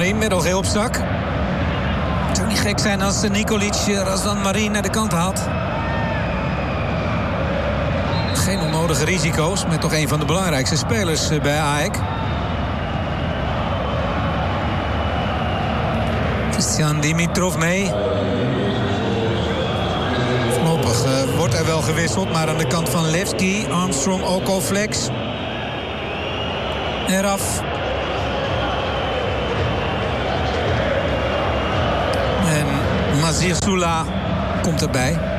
Marin, middelgeel op zak. Het zou niet gek zijn als Nikolic Razvan Marin naar de kant haalt. Geen onnodige risico's met toch een van de belangrijkste spelers bij AEK. Christian Dimitrov mee. Voorlopig wordt er wel gewisseld, maar aan de kant van Levski, Armstrong, Okoflex. Eraf. En Mazir Soula komt erbij.